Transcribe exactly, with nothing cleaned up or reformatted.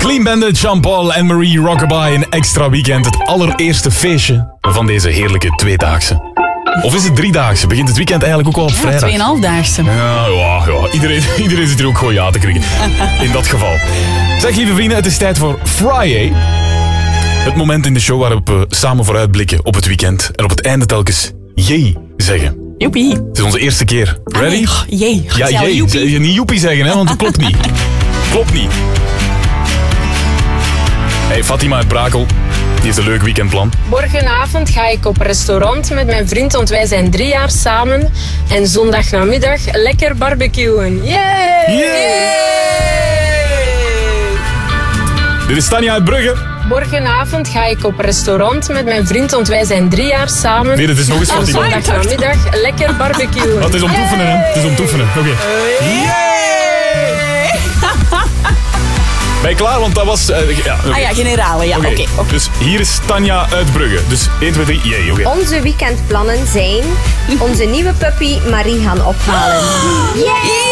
Clean Bandit, Jean-Paul en Marie Rockabye in Extra Weekend. Het allereerste feestje van deze heerlijke tweedaagse. Of is het driedaagse? Begint het weekend eigenlijk ook al op vrijdag? Ja, tweeënhalfdaagse. Ja, ja, ja. Iedereen, iedereen zit er ook gewoon ja te kriegen. In dat geval. Zeg, lieve vrienden, het is tijd voor Friday. Het moment in de show waarop we samen vooruitblikken op het weekend. En op het einde telkens jee zeggen. Joepie. Het is onze eerste keer. Ready? Ah, nee. Oh, jee. Ja, Ja, jee. joepie. Je niet joepie zeggen, hè, want dat klopt niet. Klopt niet. Hey, Fatima uit Brakel. Die heeft een leuk weekendplan. Morgenavond ga ik op restaurant met mijn vriend, want wij zijn drie jaar samen. En zondagnamiddag lekker barbecuen. Yay! Yay! Dit is Tanja uit Brugge. Morgenavond ga ik op restaurant met mijn vriend, want wij zijn drie jaar samen. Nee, dat is nog eens En Fatima. zondagnamiddag lekker barbecuen. Oh, het is om te oefenen, hè. Het is om te oefenen. Oké. Okay. Ben je klaar? Want dat was... Uh, ja, okay. Ah ja, generale, ja. Oké. Okay. Okay, okay. Dus hier is Tanja uit Brugge. Dus één, twee, drie, jee. Oké. Okay. Onze weekendplannen zijn onze nieuwe puppy Marie gaan ophalen. Yay!